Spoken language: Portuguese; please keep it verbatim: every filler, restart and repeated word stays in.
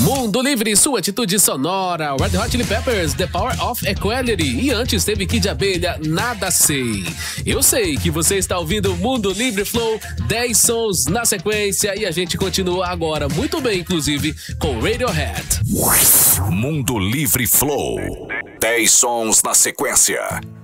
Mundo Livre, sua atitude sonora. Red Hot Chili Peppers, The Power of Equality. E antes teve Kid Abelha, Nada Sei. Eu sei que você está ouvindo Mundo Livre Flow, dez sons na sequência. E a gente continua agora, muito bem, inclusive, com Radiohead. Mundo Livre Flow, dez sons na sequência.